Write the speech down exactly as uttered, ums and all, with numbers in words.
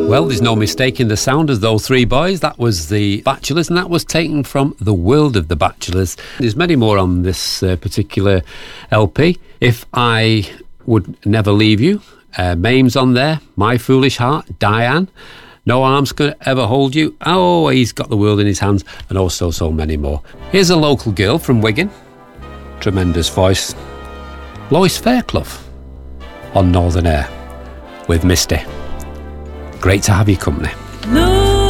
Well, there's no mistaking the sound of those three boys. That was the Bachelors, and that was taken from The World of the Bachelors. There's many more on this uh, particular L P. If I Would Never Leave You, uh, Mame's on there, My Foolish Heart, Diane, No Arms Could Ever Hold You, Oh, He's Got the World in His Hands, and also so many more. Here's a local girl from Wigan, tremendous voice, Lois Fairclough, on Northern Air with Misty. Great to have your company. No.